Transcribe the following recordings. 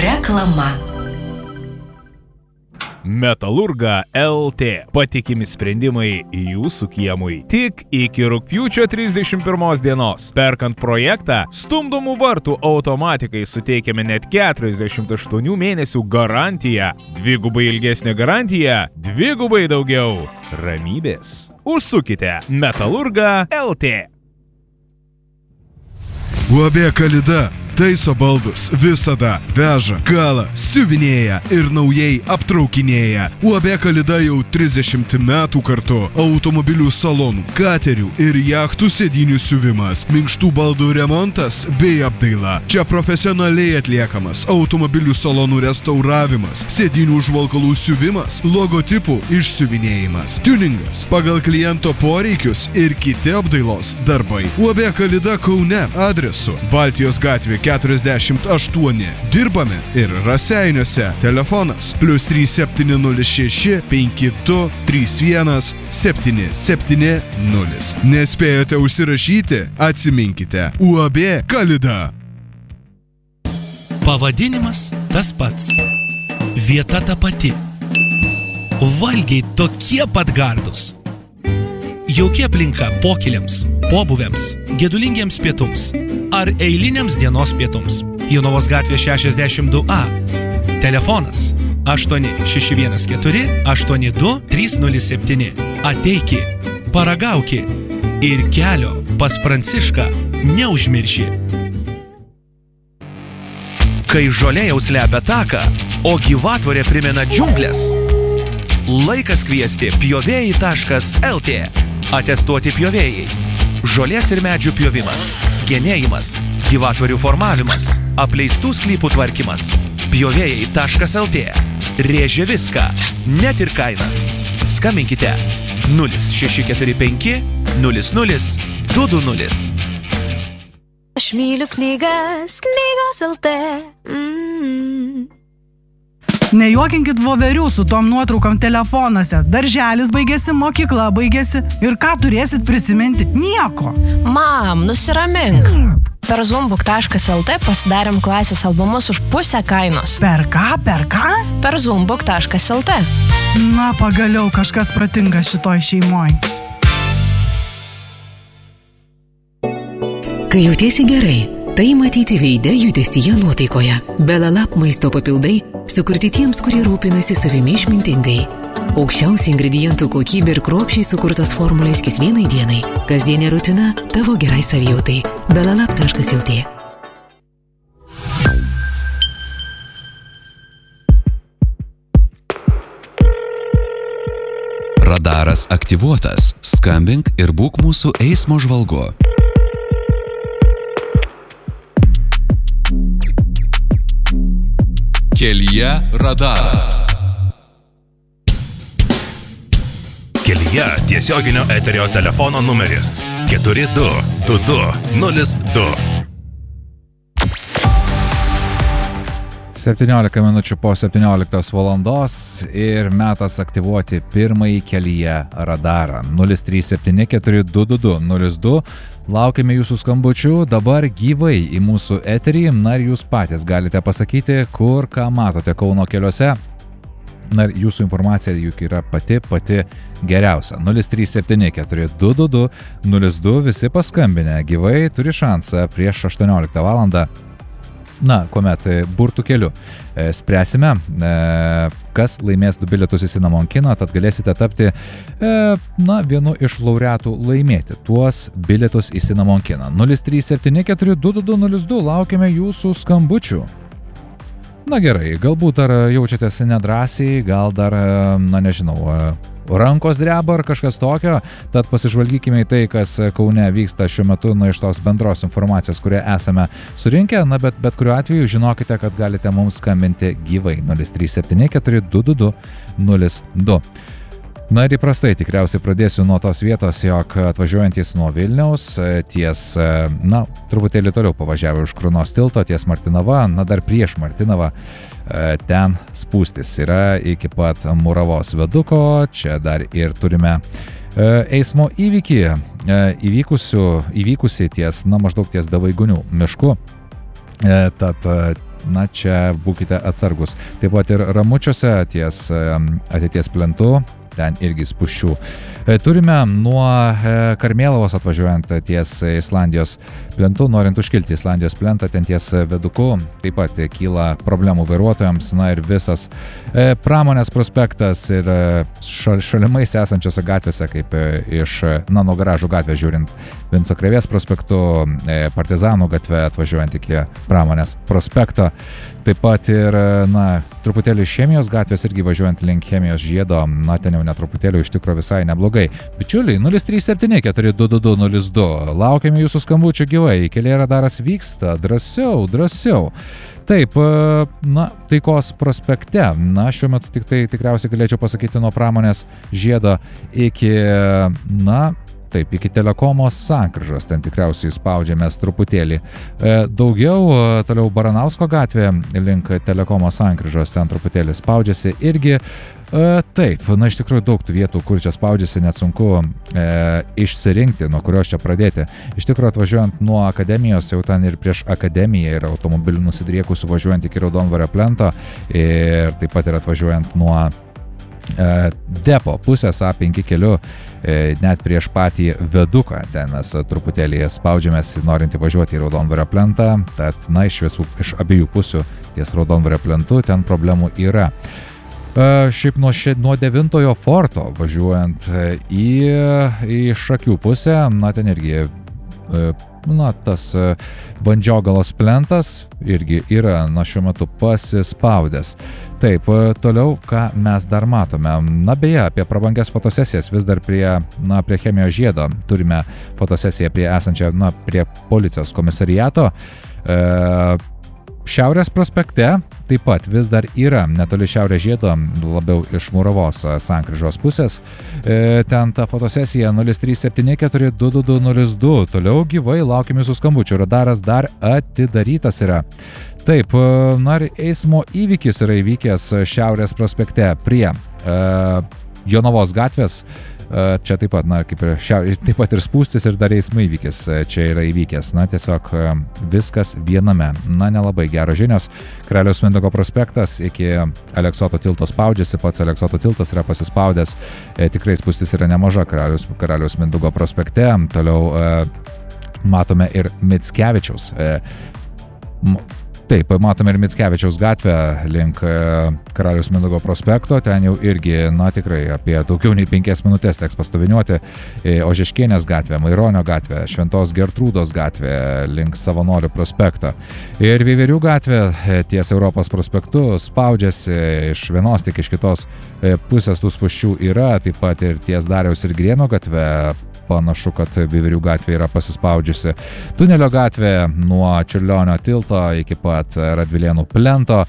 Reklama. Metalurga LT. Patikimi sprendimai jūsų kiemui. Tik iki rugpjūčio 31 dienos. Perkant projektą, stumdomų vartų automatikai suteikiame net 48 mėnesių garantiją. Dvigubai ilgesnė garantija, dvigubai daugiau ramybės. Užsukite Metalurga LT. UAB Kalida taiso baldus visada, veža, kala, siuvinėja ir naujai aptraukinėja. UAB Kalida jau 30 metų kartu. Automobilių salonų, katerių ir jachtų sėdynių siuvimas, minkštų baldų remontas bei apdaila. Čia profesionaliai atliekamas automobilių salonų restauravimas, sėdynių užvalkalų siuvimas, logotipų išsiuvinėjimas, tuningas pagal kliento poreikius ir kiti apdailos darbai. UAB Kalida Kaune adresu Baltijos gatvė 48. Dirbame ir Raseiniuose. Telefonas +3706 5231 770. Nespėjote užsirašyti? Atsiminkite. UAB Kalida. Pavadinimas tas pats. Vieta ta pati. Valgiai tokie pat gardūs. Jauki aplinka pokyliams, pobūviams, gedulingiems pietums ar eiliniams dienos pietums. Jonavos gatvė 62A. Telefonas 8614 82307. Ateiki, paragauki ir kelio pas Prancišką neužmirši. Kai žolė jau slepia taką, o gyvatvorė primena džiunglės, laikas kviesti pjovėjai.lt. Atestuoti pjovėjai. Žolės ir medžių pjovimas, genėjimas, gyvatvorių formavimas, apleistų sklypų tvarkymas. Pjovėjai.lt. Rėžia viską, net ir kainas. Skambinkite 0645 00 220. Aš myliu knygas, knygos LT. Nejuokinkit voverių su tom nuotraukom telefonuose. Darželis baigėsi, mokykla baigėsi ir ką turėsit prisiminti? Nieko. Mam, nusiramink. Per zoombook.lt pasidarėm klasės albumus už pusę kainos. Per ką? Per zoombook.lt. Na, pagaliau kažkas protingas šitoj šeimoj. Kai jautiesi gerai, tai matyti veide, judesyje, nuotaikoje. Belalab maisto papildai sukurti tiems, kurie rūpinasi savimi išmintingai. Aukščiausia ingredientų kokybė ir kruopščiai sukurtos formulės kiekvienai dienai. Kasdienė rutina tavo gerai savijautai. Belalab.lt. Radaras aktyvuotas. Skambink ir būk mūsų eismo žvalgu. Kelyje radaras. Kelyje tiesioginio eterio telefono numeris 422202. 17 minučių po 17 valandos ir metas aktyvuoti pirmąjį Kelyje radarą 03742202. Laukiame jūsų skambučių dabar gyvai į mūsų eterį. Na ir jūs patys galite pasakyti, kur ką matote Kauno keliuose. Na ir jūsų informacija juk yra pati geriausia. 03742202. Visi paskambinę gyvai turi šansą prieš 18 valandą. Na, kuomet burtų keliu spręsime, kas laimės 2 bilietus į Cinnamon kiną, tad galėsite tapti vienu iš laureatų laimėti tuos bilietus į Cinnamon kiną. 03742202. Laukiame jūsų skambučių. Na gerai, galbūt dar jaučiatės nedrąsiai, gal dar, rankos dreba ar kažkas tokio, tad pasižvalgykime į tai, kas Kaune vyksta šiuo metu iš tos bendros informacijos, kurią esame surinkę, bet kuriuo atveju žinokite, kad galite mums skambinti gyvai 03742202. Na ir įprastai tikriausiai pradėsiu nuo tos vietos, jog atvažiuojantys nuo Vilniaus ties, truputėlį toliau pavažiavę už Krunos tilto, ties Martinava, dar prieš Martinavą, ten spūstis yra iki pat Muravos viaduko. Čia dar ir turime eismo įvykį, įvykusi ties, maždaug ties Davaigunių mišku. Tad na čia būkite atsargus. Taip pat ir Ramučiuose ties ateities plentu, ten irgi spūsčių. Turime nuo Karmėlavos atvažiuojant ties Islandijos plentu, norint užkilti Islandijos plentą, ten ties Veduku, taip pat kyla problemų vairuotojams, na ir visas Pramonės prospektas ir šalimais esančiose gatvėse, kaip iš Nano garažų gatvės žiūrint Vinco Krėvės prospektu, Partizanų gatvė atvažiuojant iki Pramonės prospekto. Taip pat ir, na, truputėlį iš Chemijos gatvės irgi važiuojant link Chemijos žiedo, na, ten jau netruputėlį iš tikro visai neblogai. Bičiuliai, 037-42202, laukiame jūsų skambučių gyvai, keliai radaras vyksta, drąsiau. Taip, na, Taikos prospekte, na, šiuo metu tik tai tikriausiai galėčiau pasakyti nuo Pramonės žiedo iki, na, taip, iki Telekomos sankryžos, ten tikriausiai spaudžiamės truputėlį. Daugiau, toliau Baranausko gatvė link Telekomos sankryžos, ten truputėlį spaudžiasi irgi. Taip, na iš tikrųjų daug tų vietų, kur čia spaudžiasi, net sunku išsirinkti, nuo kurios čia pradėti. Iš tikrųjų atvažiuojant nuo Akademijos, jau ten ir prieš Akademiją yra automobilių nusidriekusių važiuojant iki Raudondvario plento ir taip pat ir atvažiuojant nuo depo pusės A5 keliu, net prieš patį Veduką, ten mes truputėlį spaudžiamės norint įvažiuoti į Raudondvario plentą, tad, na, iš abiejų pusių ties Raudondvario plentu ten problemų yra. Šiaip nuo 9-ojo forto važiuojant į Šakių pusę, na, ten irgi, na, tas Vandžiogalos plentas irgi yra, na, šiuo metu pasispaudęs. Taip, toliau, ką mes dar matome. Na, beje, apie prabangias fotosesijas vis dar prie Chemijos žiedo turime fotosesiją prie policijos komisariato. Šiaurės prospekte taip pat vis dar yra netoli Šiaurės žiedo, labiau iš Muravos sankryžos pusės. Ten ta fotosesija 037-42202. Toliau gyvai laukiame jūsų skambučių. Radaras dar atidarytas yra. Taip, na, eismo įvykis yra įvykęs Šiaurės prospekte prie Jonavos gatvės. Čia taip pat, na, kaip ir taip pat ir spūstis ir dar eismo įvykis čia yra įvykęs. Na, tiesiog viskas viename. Na, nelabai geros žinios. Karaliaus Mindaugo prospektas iki Aleksoto tilto spaudžiasi, pats Aleksoto tiltas yra pasispaudęs. Tikrai spūstis yra nemaža Karaliaus Mindaugo prospekte. Toliau matome ir Mickevičiaus. Taip, matome ir Mickevičiaus gatvę link Karaliaus Mindaugo prospekto, ten jau irgi, na, tikrai apie daugiau nei 5 minutės teks pastoviniuoti. Ožeškienės gatvė, Maironio gatvė, Šventos Gertrūdos gatvė link Savanorių prospekto. Ir Veiverių gatvė ties Europos prospektu spaudžiasi iš vienos, tik iš kitos pusės tų spūsčių yra, taip pat ir ties Dariaus ir Grieno gatvė. Panašu, kad Veiverių gatvė yra pasispaudžiusi. Tunelio gatvė nuo Čiurlionio tilto iki pat Radvilėnų plento.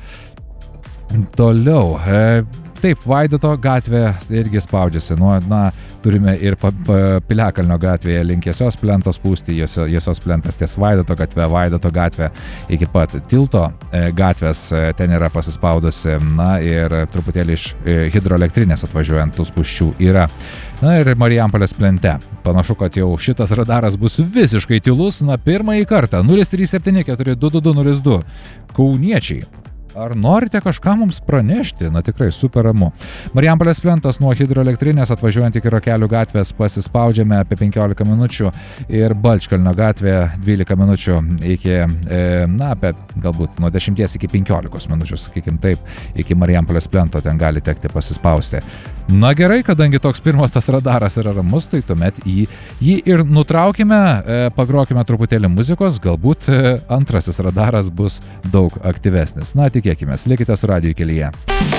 Toliau, taip, Vaidoto gatvė irgi spaudžiasi. Turime ir Piliakalnio gatvėje link Jėsos plento spūsti, Jėsos plentas ties Vaidoto gatvė iki pat tilto gatvės, ten yra pasispaudusi. Na ir truputėlį iš hidroelektrinės atvažiuojant tų spūsčių yra. Na ir Marijampolės plente. Panašu, kad jau šitas radaras bus visiškai tylus, na, pirmąjį kartą. 037-42202. Kauniečiai. Ar norite kažką mums pranešti? Na, tikrai super ramu. Marijampolės plentas nuo hidroelektrinės atvažiuojant iki Rokelių gatvės pasispaudžiame apie 15 minučių ir Balčkalnio gatvė 12 minučių iki, apie galbūt nuo 10 iki 15 minučių, sakykim taip, iki Marijampolės plento ten gali tekti pasispausti. Na gerai, kadangi toks pirmas tas radaras yra ramus, tai tuomet jį ir nutraukime, pagrokime truputėlį muzikos, galbūt antrasis radaras bus daug aktyvesnis. Na, tikėkime, likite su radijo kelyje.